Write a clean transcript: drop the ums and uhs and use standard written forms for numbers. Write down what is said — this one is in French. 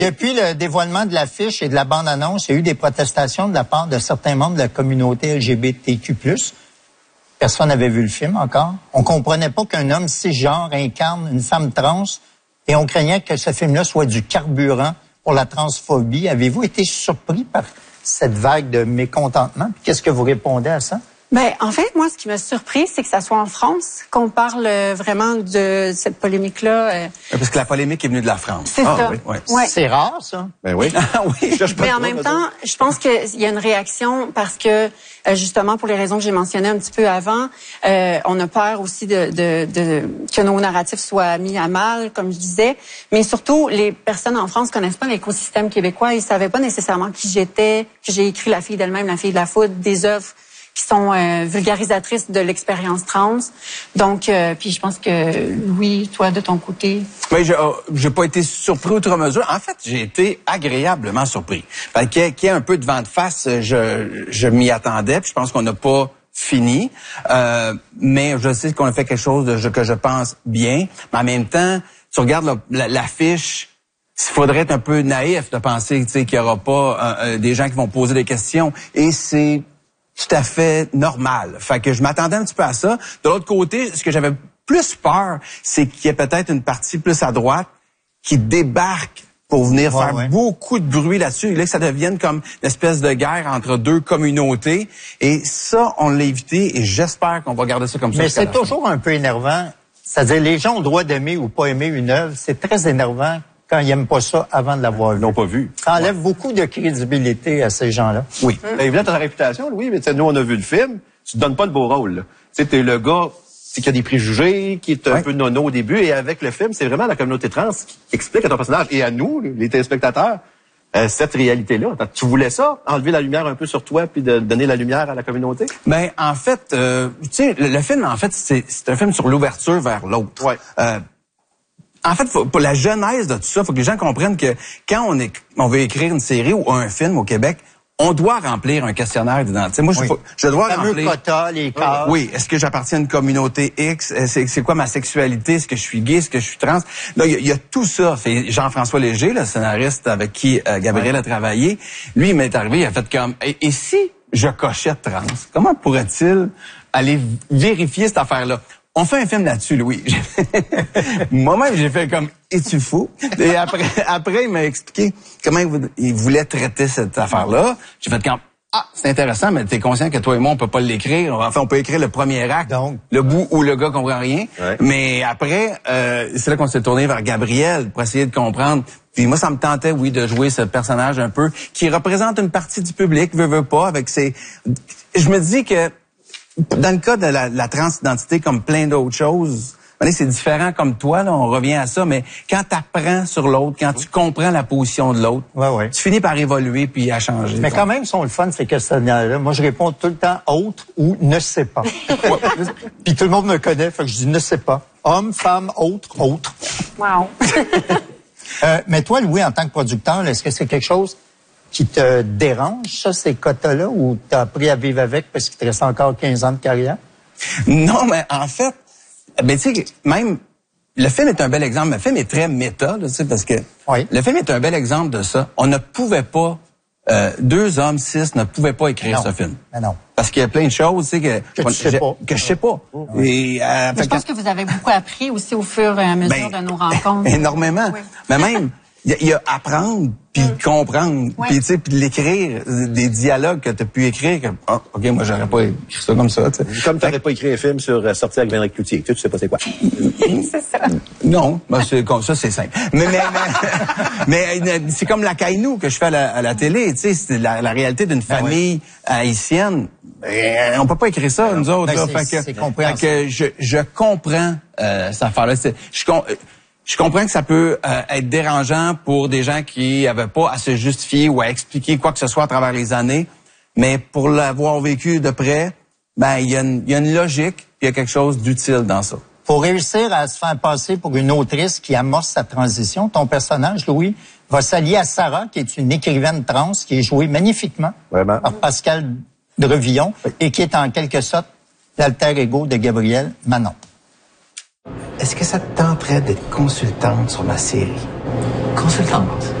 Depuis le dévoilement de l'affiche et de la bande-annonce, il y a eu des protestations de la part de certains membres de la communauté LGBTQ+. Personne n'avait vu le film encore. On comprenait pas qu'un homme cisgenre incarne une femme trans et on craignait que ce film-là soit du carburant pour la transphobie. Avez-vous été surpris par cette vague de mécontentement? Puis qu'est-ce que vous répondez à ça? Ben, en fait, moi, ce qui m'a surpris, c'est que ça soit en France, qu'on parle vraiment de cette polémique-là. Parce que la polémique est venue de la France. C'est ça. Oui, oui. Ouais. C'est rare, ça. Ben oui. Oui. Mais en même temps, je pense qu'il y a une réaction parce que, justement, pour les raisons que j'ai mentionnées un petit peu avant, on a peur aussi que nos narratifs soient mis à mal, comme je disais. Mais surtout, les personnes en France connaissent pas l'écosystème québécois. Ils savaient pas nécessairement qui j'étais, que j'ai écrit La fille d'elle-même, La fille de la foudre, des œuvres qui sont vulgarisatrices de l'expérience trans. Donc, puis je pense que Louis, toi, de ton côté... Oui, j'ai pas été surpris outre mesure. En fait, j'ai été agréablement surpris. Qu'il y ait un peu de vent de face, je m'y attendais, puis je pense qu'on n'a pas fini. Mais je sais qu'on a fait quelque chose que je pense bien. Mais en même temps, tu regardes l'affiche, il faudrait être un peu naïf de penser qu'il n'y aura pas des gens qui vont poser des questions. Et c'est tout à fait normal. Fait que je m'attendais un petit peu à ça. De l'autre côté, ce que j'avais plus peur, c'est qu'il y ait peut-être une partie plus à droite qui débarque pour venir faire beaucoup de bruit là-dessus. Et là, que ça devienne comme une espèce de guerre entre deux communautés. Et ça, on l'a évité et j'espère qu'on va garder ça comme ça. Mais c'est toujours un peu énervant. C'est-à-dire, les gens ont le droit d'aimer ou pas aimer une œuvre. C'est très énervant quand ils n'aiment pas ça avant de l'avoir vu. Ils n'ont pas vu. Ça enlève beaucoup de crédibilité à ces gens-là. Oui. Évidemment, t'as ta réputation, Louis, mais nous, on a vu le film. Tu te donnes pas le beau rôle, là. Tu sais, t'es le gars qui a des préjugés, qui est un peu nono au début, et avec le film, c'est vraiment la communauté trans qui explique à ton personnage et à nous, les téléspectateurs, cette réalité-là. Tu voulais ça, enlever la lumière un peu sur toi, puis de donner la lumière à la communauté? Ben, en fait, tu sais, le film, en fait, c'est un film sur l'ouverture vers l'autre. Ouais. En fait, pour la genèse de tout ça, faut que les gens comprennent que quand on veut écrire une série ou un film au Québec, on doit remplir un questionnaire d'identité. Moi, je dois remplir... quota, les cases. Oui. Est-ce que j'appartiens à une communauté X? C'est quoi ma sexualité? Est-ce que je suis gay? Est-ce que je suis trans? Là, il y a tout ça. Jean-François Léger, le scénariste avec qui Gabriel a travaillé, lui, il m'est arrivé, il a fait comme... Et si je cochais trans? Comment pourrait-il aller vérifier cette affaire-là? On fait un film là-dessus, Louis. Moi-même, j'ai fait comme « Es-tu fou? » Et après, il m'a expliqué comment il voulait traiter cette affaire-là. J'ai fait comme « Ah, c'est intéressant, mais t'es conscient que toi et moi, on peut pas l'écrire. Enfin, on peut écrire le premier acte, donc le bout où le gars comprend rien. Ouais. Mais après, c'est là qu'on s'est tourné vers Gabriel pour essayer de comprendre. Puis moi, ça me tentait, oui, de jouer ce personnage un peu qui représente une partie du public, veut pas, avec ses... Je me dis que dans le cas de la transidentité, comme plein d'autres choses, c'est différent comme toi, là, on revient à ça, mais quand tu apprends sur l'autre, quand tu comprends la position de l'autre, tu finis par évoluer puis à changer. Mais quand même, le fun, ces questionnaires-là, moi, je réponds tout le temps « autre » ou « ne sais pas ». Puis tout le monde me connaît, fait que je dis « ne sais pas ». Homme, femme, autre. Wow. Mais toi, Louis, en tant que producteur, est-ce que c'est quelque chose qui te dérange, ça, ces quotas-là, ou t'as appris à vivre avec parce qu'il te reste encore 15 ans de carrière? Non, mais en fait, ben, tu sais, même, le film est un bel exemple. Le film est très méta, tu sais, parce que le film est un bel exemple de ça. On ne pouvait pas, deux hommes cis ne pouvaient pas écrire ce film. Mais non. Parce qu'il y a plein de choses, tu sais, que je sais pas. Et, je pense que vous avez beaucoup appris aussi au fur et à mesure de nos rencontres. Énormément. Oui. Mais même, il y a apprendre, puis comprendre, puis tu sais, puis l'écrire, des dialogues que tu as pu écrire, que, OK, moi, j'aurais pas écrit ça comme ça, tu sais. Comme tu n'aurais pas écrit un film sur Sortir avec Véronique Cloutier, tu sais pas c'est quoi. C'est ça. Non, ben c'est comme ça, c'est simple. Mais c'est comme la Kaïnou que je fais à la télé, tu sais, c'est la réalité d'une famille haïtienne. On peut pas écrire ça, nous autres. C'est compréhensible. Fait que je comprends cette affaire-là. Je comprends que ça peut être dérangeant pour des gens qui n'avaient pas à se justifier ou à expliquer quoi que ce soit à travers les années, mais pour l'avoir vécu de près, ben il y a une logique, il y a quelque chose d'utile dans ça. Pour réussir à se faire passer pour une autrice qui amorce sa transition, ton personnage, Louis, va s'allier à Sarah, qui est une écrivaine trans, qui est jouée magnifiquement par Pascal Drevillon et qui est en quelque sorte l'alter ego de Gabriel Manon. Est-ce que ça te tenterait d'être consultante sur ma série? Consultante?